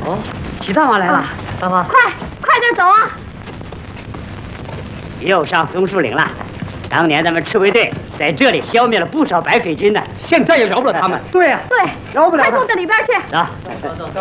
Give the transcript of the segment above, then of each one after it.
哦，齐大妈来了，大妈， 快点走啊！ 又上松树岭了。当年咱们赤卫队在这里消灭了不少白匪军呢， 现在也饶不了他们。 对， 饶不了。 快送到里边去。 走。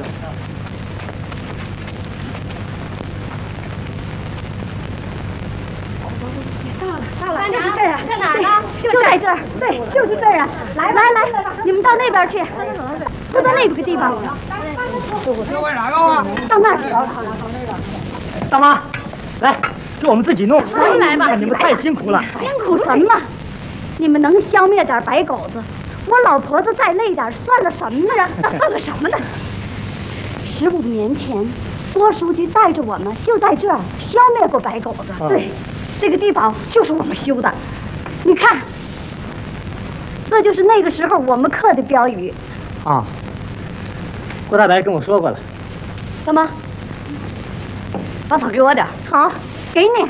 到了，就是这儿，在哪儿呢？就在这儿，对，就是这儿啊！来，你们到那边去，就到那个地方。 这为啥要啊？ 到那儿去。 大妈，来，这我们自己弄。 来吧， 你们太辛苦了。 辛苦什么？你们能消灭点白狗子，我老婆子再累点，算了什么呢？那算个什么呢？15年前，郭书记带着我们就在这儿消灭过白狗子。对。这个地方就是我们修的，你看，这就是那个时候我们刻的标语。 啊，郭大白跟我说过了。 怎么？把草给我点。好，给你。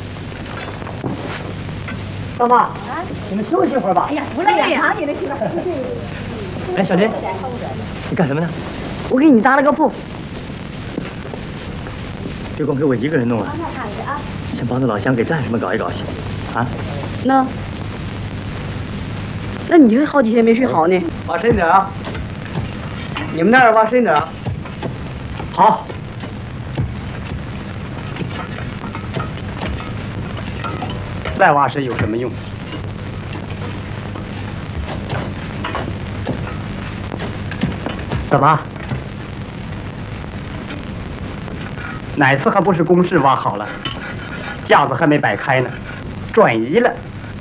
大妈，你们休息会儿吧。 哎呀，不累呀，你的去吧。 哎，小林，你干什么呢？ 我给你搭了个铺。 别光给我一个人弄了。先帮着老乡给战士们搞一搞去，啊？ 那你会好几天没睡好呢？ 挖深点啊！你们那儿挖深点啊！好。再挖深有什么用？怎么？哪次还不是工事挖好了？架子还没摆开呢，转移了。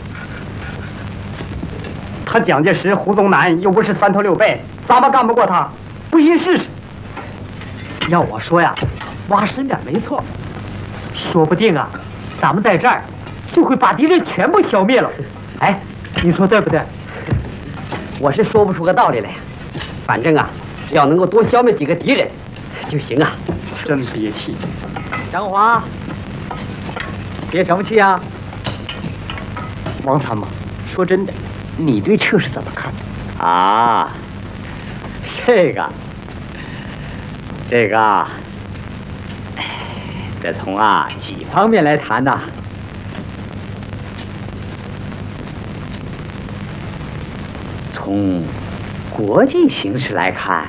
他蒋介石、胡宗南又不是3头6臂，咱们干不过他，不信试试。要我说呀，挖深点没错，说不定啊，咱们在这儿就会把敌人全部消灭了。哎，你说对不对？ 我是说不出个道理来呀，反正啊，只要能够多消灭几个敌人就行啊。 真憋气。 张华。别生气啊， 王参谋，说真的，你对这是怎么看的？ 啊，这个，得从几方面来谈呐。从国际形势来看，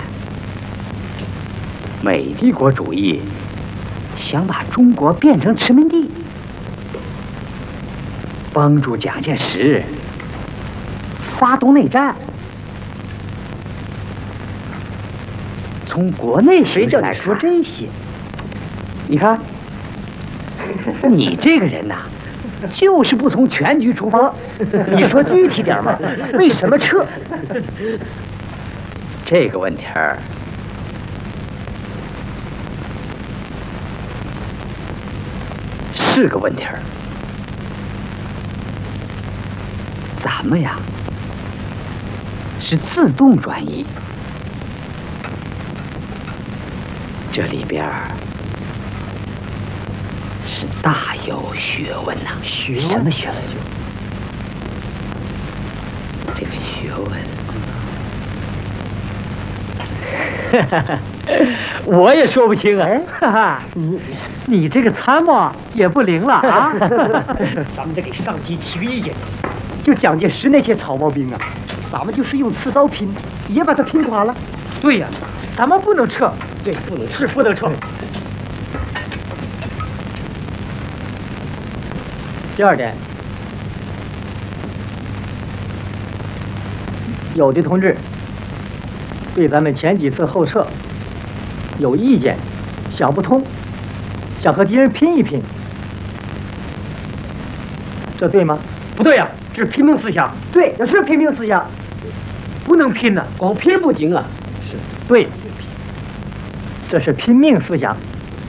美帝国主义想把中国变成殖民地。帮助蒋介石发动内战。从国内谁叫你说这些？你看，你这个人呐，就是不从全局出发。你说具体点嘛？为什么撤？这个问题儿，是个问题儿。咱们呀，是自动转移，这里边是大有学问呐。什么学问？这个学问，我也说不清啊。 哈哈，你这个参谋也不灵了啊！咱们得给上级提个意见。就蒋介石那些草帽兵啊，咱们就是用刺刀拼，也把他拼垮了。对呀，咱们不能撤。对，不能撤，不能撤。第二点，有的同志对咱们前几次后撤有意见，想不通，想和敌人拼一拼，这对吗？不对呀。这是拼命思想，对，也是拼命思想，不能拼呢，光拼不行啊。是，对，这是拼命思想。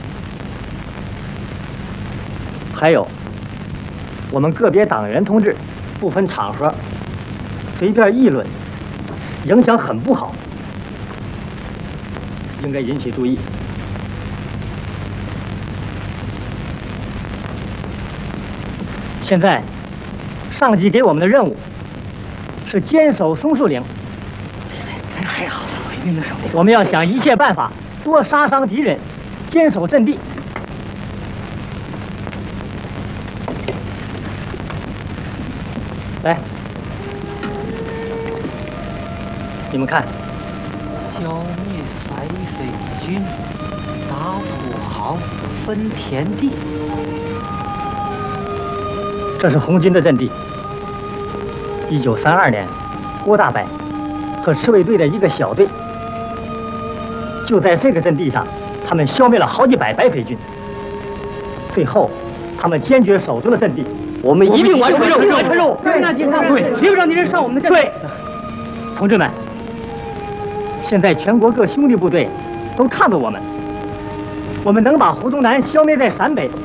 还有，我们个别党员同志不分场合随便议论，影响很不好，应该引起注意。现在。上级给我们的任务是坚守松树岭。太好了，我们要想一切办法多杀伤敌人，坚守阵地。来，你们看， 消灭白匪军，打土豪，分田地。 这是红军的阵地。1932年，郭大伯和赤卫队的一个小队，就在这个阵地上，他们消灭了好几百白匪军。最后，他们坚决守住了阵地。我们一定完成任务，完成任务，不让敌人上，对，绝不让敌人上我们的阵地。对，同志们，现在全国各兄弟部队都看着我们能把胡宗南消灭在陕北。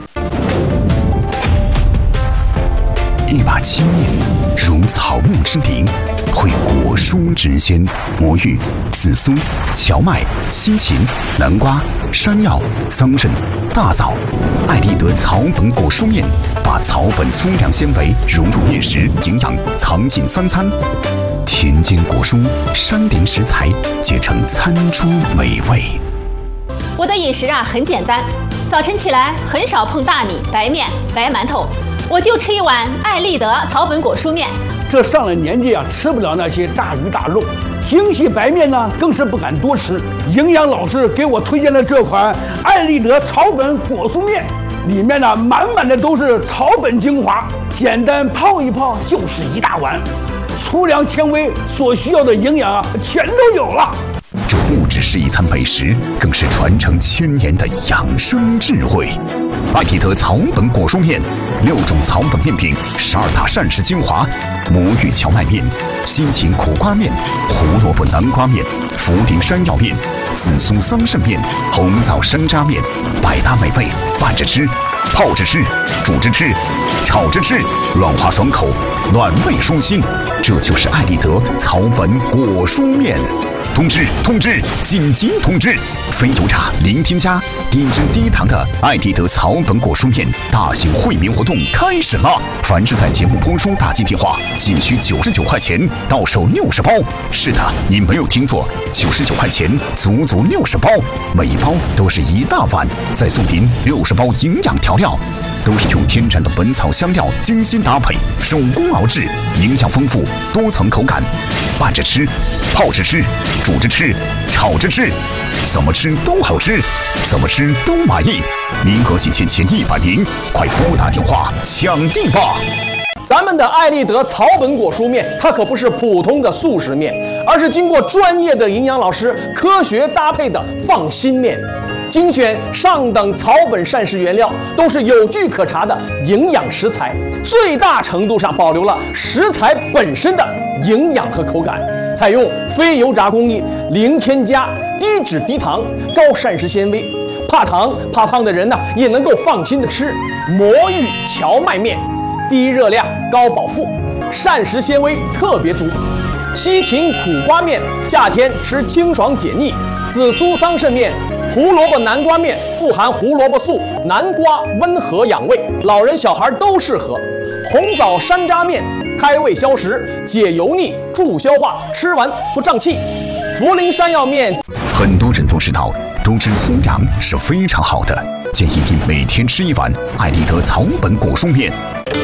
一把青面如草木之灵，绘果蔬之鲜，魔芋、紫苏、荞麦、西芹、南瓜、山药、桑葚、大枣。艾丽德草本果蔬面，把草本粗粮纤维融入面食，营养藏进三餐。田间果蔬、山林食材结成餐桌美味。 我的饮食很简单，早晨起来很少碰大米、白面、白馒头，我就吃一碗艾丽德草本果蔬面。 这上了年纪吃不了那些大鱼大肉，精细白面呢更是不敢多吃。营养老师给我推荐了这款艾丽德草本果蔬面，里面呢满满的都是草本精华，简单泡一泡就是一大碗，粗粮纤维所需要的营养全都有了。 这不只是一餐美食，更是传承千年的养生智慧。艾丽德草本果蔬面，6种草本面品，12大膳食精华：魔芋荞麦面、西芹苦瓜面、胡萝卜南瓜面、茯苓山药面、紫苏桑葚面、红枣山楂面，百搭美味，拌着吃、泡着吃、煮着吃、炒着吃，软滑爽口，暖胃舒心。这就是艾丽德草本果蔬面。通知，紧急通知！非油炸、零添加、低脂低糖的艾丽德草本果蔬面大型惠民活动开始了！凡是在节目播出打进电话，仅需99块钱，到手60包。是的，你没有听错，99块钱，足足60包，每一包都是一大碗，再送您60包营养调料。都是用天然的本草香料精心搭配，手工熬制，营养丰富，多层口感。拌着吃，泡着吃，煮着吃，炒着吃，怎么吃都好吃，怎么吃都满意。名额仅限前100名，快拨打电话抢地吧！ 咱们的艾丽德草本果蔬面，它可不是普通的速食面，而是经过专业的营养老师科学搭配的放心面。精选上等草本膳食原料，都是有据可查的营养食材，最大程度上保留了食材本身的营养和口感。采用非油炸工艺，零添加，低脂低糖，高膳食纤维。怕糖怕胖的人呢，也能够放心的吃魔芋荞麦面，低热量高饱腹，膳食纤维特别足。西芹苦瓜面，夏天吃清爽解腻。紫苏桑葚面，胡萝卜南瓜面，富含胡萝卜素，南瓜温和养胃，老人小孩都适合。红枣山楂面，开胃消食，解油腻，助消化，吃完不胀气。茯苓山药面， 很多人都知道，多吃粗粮是非常好的，建议你每天吃一碗艾丽德草本果蔬面。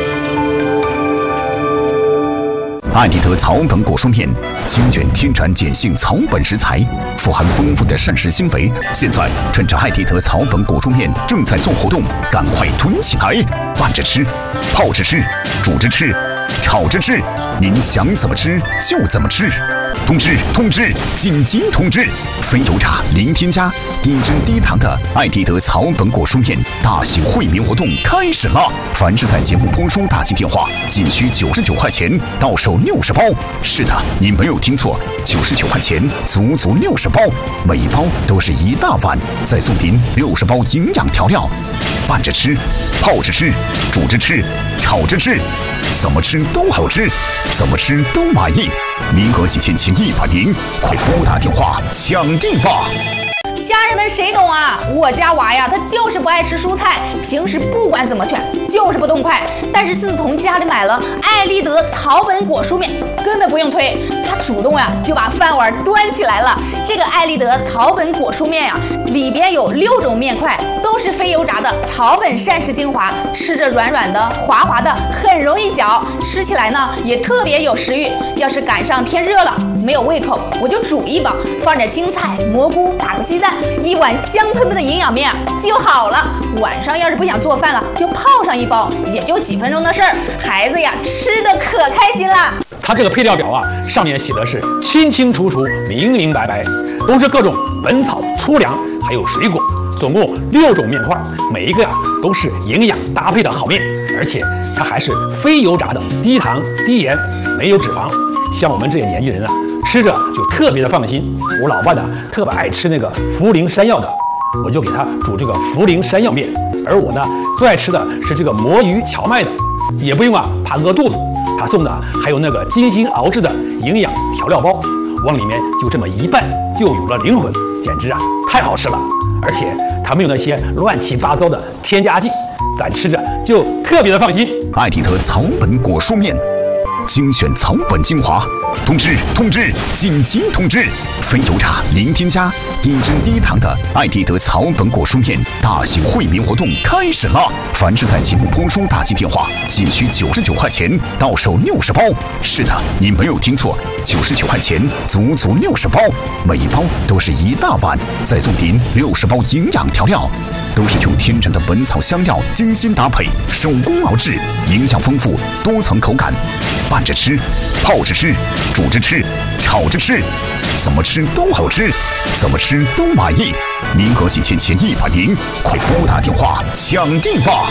艾丽德草本果蔬面精选天然碱性草本食材，富含丰富的膳食纤维。现在趁着艾丽德草本果蔬面正在做活动，赶快囤起来！拌着吃，泡着吃，煮着吃，炒着吃，您想怎么吃就怎么吃。通知，紧急通知！非油炸、零添加、低脂低糖的艾丽德草本果蔬面大型惠民活动开始了！凡是在节目播出打进电话，仅需99块钱，到手60包。是的，你没有听错，99块钱，足足60包，每一包都是一大碗，再送您60包营养调料。拌着吃，泡着吃，煮着吃，炒着吃，怎么吃都好吃，怎么吃都满意。名额仅限前100名，快拨打电话抢地吧！ 家人们谁懂啊？我家娃呀，他就是不爱吃蔬菜，平时不管怎么劝，就是不动筷。但是自从家里买了艾丽德草本果蔬面，根本不用催，他主动呀就把饭碗端起来了。这个艾丽德草本果蔬面呀， 里边有6种面块，都是非油炸的草本膳食精华，吃着软软的、滑滑的，很容易嚼，吃起来呢也特别有食欲。要是赶上天热了，没有胃口，我就煮一包，放点青菜、蘑菇，打个鸡蛋，一碗香喷喷的营养面就好了。晚上要是不想做饭了，就泡上一包，也就几分钟的事儿，孩子呀吃的可开心了。 它这个配料表啊，上面写的是清清楚楚、明明白白，都是各种本草、粗粮，还有水果，总共6种面块，每一个呀都是营养搭配的好面，而且它还是非油炸的，低糖、低盐，没有脂肪。像我们这些年轻人啊，吃着就特别的放心。我老伴呢特别爱吃那个茯苓山药的，我就给他煮这个茯苓山药面。而我呢最爱吃的是这个魔芋荞麦的，也不用啊怕饿肚子。他送的还有那个精心熬制的营养调料包，往里面就这么一拌，就有了灵魂，简直啊太好吃了。而且它没有那些乱七八糟的添加剂，咱吃着就特别的放心。 艾丽德草本果蔬面，精选草本精华。通知！紧急通知！非油炸、零添加、低脂低糖的艾丽德草本果蔬面大型惠民活动开始了！凡是在节目播出打进电话，仅需99块钱到手60包。是的，你没有听错，99块钱足足60包，每一包都是一大碗，再送您60包营养调料，都是用天然的本草香料精心搭配，手工熬制，营养丰富，多层口感，拌着吃，泡着吃，煮着吃，炒着吃，怎么吃都好吃，怎么吃都满意。名额仅限前100名，快拨打电话抢订吧！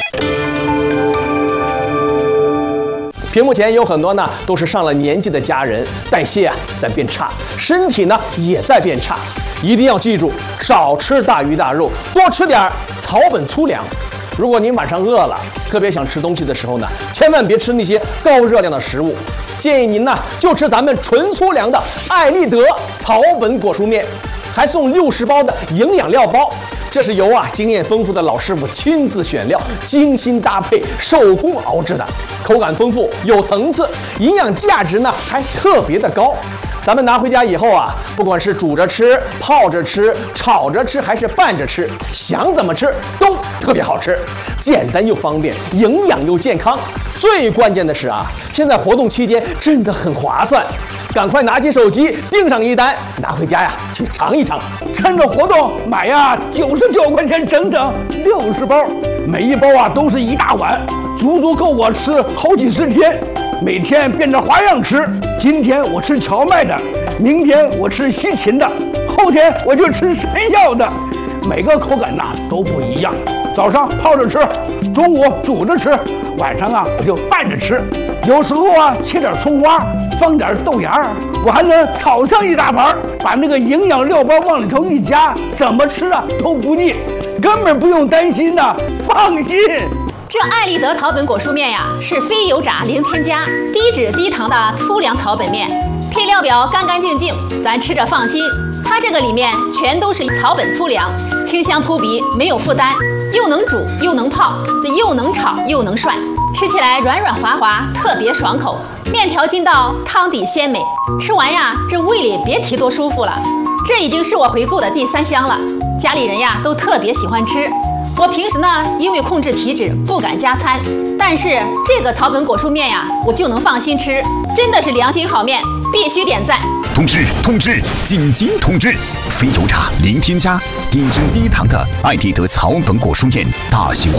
屏幕前有很多呢都是上了年纪的家人，代谢啊在变差，身体呢也在变差，一定要记住，少吃大鱼大肉，多吃点草本粗粮。如果您晚上饿了，特别想吃东西的时候呢，千万别吃那些高热量的食物，建议您呢就吃咱们纯粗粮的艾丽德草本果蔬面，还送60包的营养料包。这是由经验丰富的老师傅亲自选料，精心搭配，手工熬制的，口感丰富，有层次，营养价值呢还特别的高。咱们拿回家以后不管是煮着吃、泡着吃、炒着吃，还是拌着吃，想怎么吃都特别好吃，简单又方便，营养又健康。最关键的是现在活动期间真的很划算，赶快拿起手机订上一单，拿回家去尝一尝。 趁着活动买99块钱整整60包，每一包都是一大碗，足足够我吃好几十天。每天变着花样吃，今天我吃荞麦的，明天我吃西芹的，后天我就吃山药的，每个口感都不一样。早上泡着吃，中午煮着吃，晚上我就拌着吃。有时候切点葱花，放点豆芽，我还能炒上一大盘，把那个营养料包往里头一加，怎么吃都不腻，根本不用担心放心。 这艾丽德草本果蔬面是非油炸、零添加、低脂低糖的粗粮草本面，配料表干干净净，咱吃着放心。它这个里面全都是草本粗粮，清香扑鼻，没有负担，又能煮又能泡，这又能炒又能涮，吃起来软软滑滑，特别爽口。面条筋道，汤底鲜美，吃完这胃里别提多舒服了。这已经是我回购的第3箱了，家里人都特别喜欢吃。我平时呢，因为控制体脂不敢加餐，但是这个草本果蔬面我就能放心吃，真的是良心好面，必须点赞。 通知！紧急通知！非油炸、零添加、低脂低糖的艾丽德草本果蔬面大型